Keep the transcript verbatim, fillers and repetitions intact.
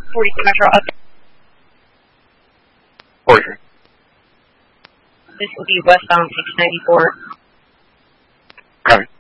forty-two Metro up. forty-three. This will be westbound six ninety-four. Copy.